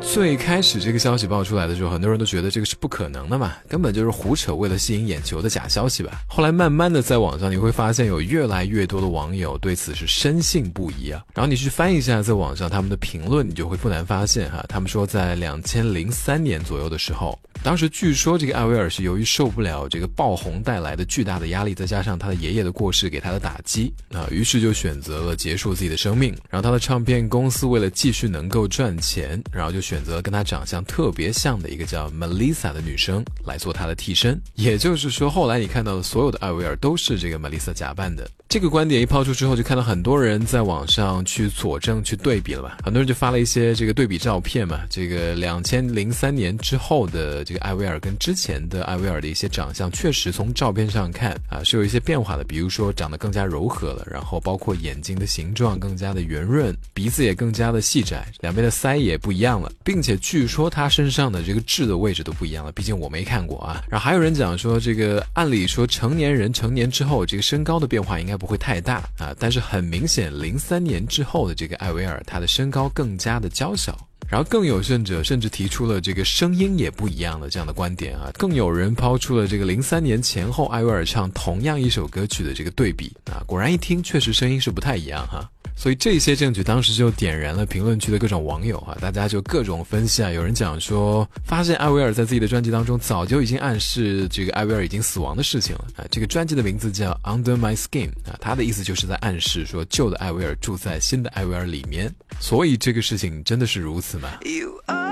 最开始这个消息爆出来的时候，很多人都觉得这个是不可能的嘛，根本就是胡扯，为了吸引眼球的假消息吧。后来慢慢的在网上你会发现有越来越多的网友对此是深信不疑啊。然后你去翻一下在网上他们的评论，你就会不难发现他们说在2003年左右的时候，当时据说这个艾薇儿是由于受不了这个爆红带来的巨大的压力，再加上他的爷爷的过世给他的打击于是就选择了结束自己的生命。然后他的唱片公司为了继续能够赚钱，然后就选择跟他长相特别像的一个叫 Melissa 的女生来做他的替身。也就是说后来你看到的所有的艾薇儿都是这个 Melissa 假扮的。这个观点一抛出之后，就看到很多人在网上去佐证去对比了吧，很多人就发了一些这个对比照片嘛，这个2003年之后的这个艾薇儿跟之前的艾薇儿的一些长相确实从照片上看是有一些变化的，比如说长得更加柔和了，然后包括眼睛的形状更加的圆润，鼻子也更加的细窄，两边的腮也不一样了，并且据说他身上的这个痣的位置都不一样了，毕竟我没看过啊。然后还有人讲说这个按理说成年人成年之后这个身高的变化应该不会太大但是很明显03年之后的这个艾薇儿她的身高更加的娇小。然后更有甚者甚至提出了这个声音也不一样的这样的观点更有人抛出了这个03年前后艾薇儿唱同样一首歌曲的这个对比果然一听确实声音是不太一样所以这些证据当时就点燃了评论区的各种网友大家就各种分析有人讲说发现艾薇儿在自己的专辑当中早就已经暗示这个艾薇儿已经死亡的事情了这个专辑的名字叫 Under My Skin 他的意思就是在暗示说旧的艾薇儿住在新的艾薇儿里面，所以这个事情真的是如此吗？